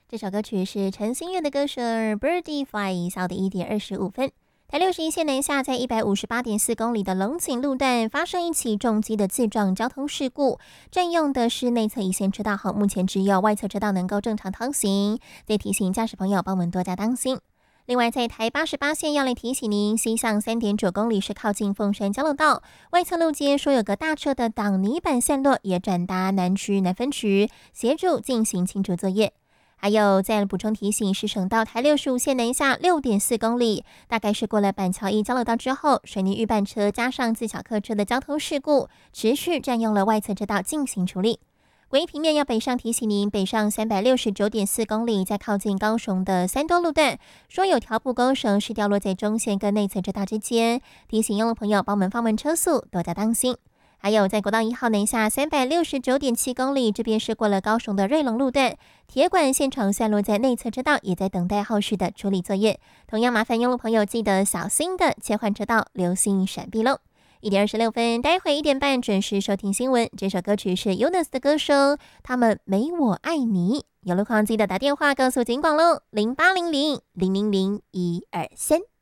这首歌曲是陈星月的歌声 Birdie Fly 小的1:25。台61线南下，在158.4公里的龙井路段发生一起重机的自撞交通事故，占用的是内侧一线车道后，目前只有外侧车道能够正常通行，得提醒驾驶朋友帮我们多加当心。另外，在台88线要来提醒您，西向3.9公里是靠近凤山交流道外侧路肩，说有个大车的挡泥板散落，也转达南区南分局协助进行清除作业。还有再补充提醒，是省道台65线南下6.4公里，大概是过了板桥一交流道之后，水泥预拌车加上自小客车的交通事故，持续占用了外侧车道进行处理。唯一平面要北上提醒您，北上369.4公里，在靠近高雄的三多路段，说有条布钩绳是掉落在中线跟内侧车道之间，提醒用路朋友帮我们放慢车速，多加当心。还有在国道1号南下369.7公里，这边是过了高雄的瑞隆路段，铁管现场散落在内侧车道，也在等待后续的处理作业。同样麻烦用路朋友记得小心的切换车道，留心闪避喽。1:26，待会1点半准时收听新闻。这首歌曲是 Yunus 的歌声，他们没我爱你。有路况记得打电话告诉警广喽，0800 000 123。